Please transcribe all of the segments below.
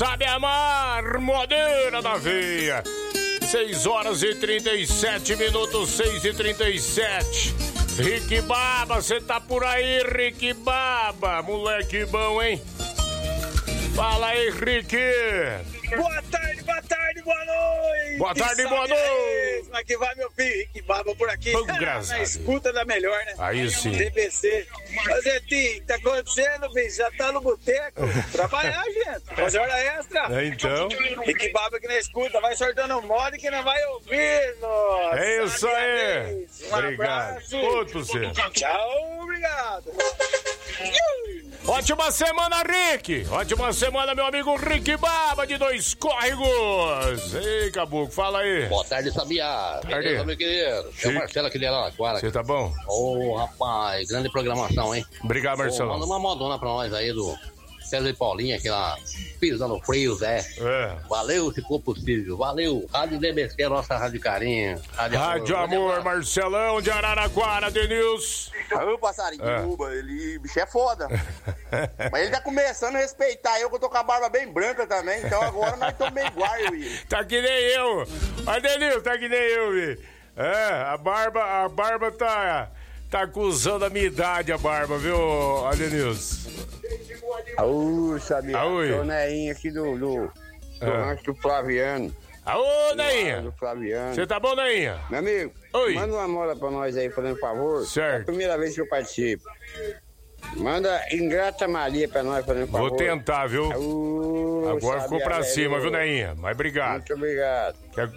sabe amar, modera da veia. 6 horas e 37 minutos, 6h37. Rick Baba, você tá por aí, Rick Baba? Moleque bom, hein? Fala aí, Rick. Boa tarde, boa noite. Boa tarde, boa noite. Como é que vai, meu filho? Rick Baba por aqui. Bom, graças a Na Deus. escuta da melhor, né? Aí sim. DBC. Mas, Zetinho, o que tá acontecendo, filho? Já tá no boteco. Trabalhar, gente. Fazer hora extra. Então. Rick Baba aqui na escuta. Vai sortando moda que não vai ouvir. Nossa. É isso aí. Um Obrigado. abraço. Outro você. Tchau, obrigado. Ótima semana, Rick! Ótima semana, meu amigo Rick Baba de Dois Córregos! Ei, Caboclo, fala aí! Boa tarde, Sabia. Beleza, meu querido? É o Marcelo aqui de Araraquara. Você tá bom? Ô, rapaz, grande programação, hein? Obrigado, Marcelo. Manda uma modona pra nós aí do César e Paulinha, aqui lá, pisando frio, Zé. É. Valeu, se for possível. Valeu. Rádio DBC, a nossa rádio carinho. Rádio Amor, Marcelão de Araraquara, Denilson. Ô, passarinho de Uba, ele, bicho é foda. Mas ele tá começando a respeitar eu, que eu tô com a barba bem branca também, então agora nós estamos meio igual, Will. Tá que nem eu. Ó, Denilson, tá que nem eu, vi. É, a barba tá acusando a minha idade, a barba, viu, Adenilson? Aú, sabia? Aú. Sou o Neinho aqui do rancho do Flaviano. Aô, Neinha. Do Flaviano. Você tá bom, Neinha? Meu amigo, Oi. manda uma moda pra nós aí, fazendo favor. Certo. É a primeira vez que eu participo. Manda Ingrata Maria pra nós, fazendo favor. Vou tentar, viu? Aú, Agora ficou pra cima, viu, Neinha? Mas obrigado. Muito obrigado.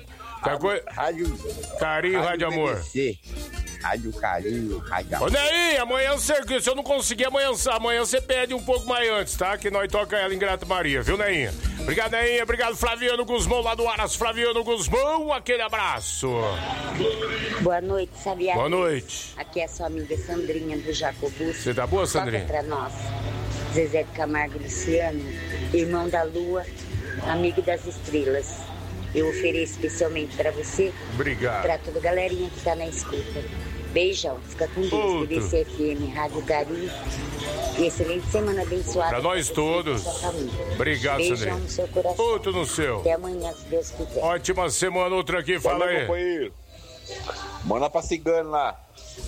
Rádio Carinho, Rádio Amor. BBC. Rádio Carinho, Rádio Ô, Amor. Ney, amanhã se eu não conseguir, amanhã você pede um pouco mais antes, tá? Que nós toca ela em Grata Maria, viu, Neinha? Obrigado, Neinha. Obrigado, Flaviano Guzmão, lá do Aras. Flaviano Guzmão, aquele abraço. Boa noite, Sabiá. Boa noite. Aqui é a sua amiga Sandrinha do Jacobus. Você tá boa, Sandrinha? Toca pra nós. Zezé de Camargo e Luciano, irmão da Lua, amigo das estrelas. Eu ofereço especialmente pra você. Obrigado. Pra toda a galerinha que tá na escuta. Beijão, fica com Deus. Outro. BBC FM, Rádio Carinho. E excelente semana abençoada. Pra nós todos. Obrigado, Beijão Sandrinha. no seu coração. Outro no seu. Até amanhã, se Deus quiser. Ótima semana, outra aqui, fala aí. Companheiro. Manda pra cigano lá.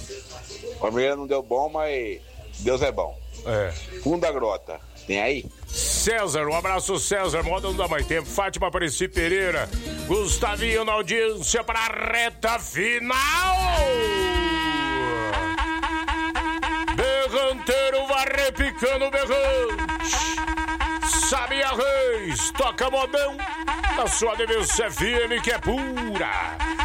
A mulher não deu bom, mas Deus é bom. É. Fundo da grota. Tem aí? César, um abraço, César. Moda não dá mais tempo. Fátima Apareci Pereira. Gustavinho na audiência para a reta final. Berranteiro vai repicando o berrante. Sabia Reis, toca modão. Na sua DBC FM que é pura.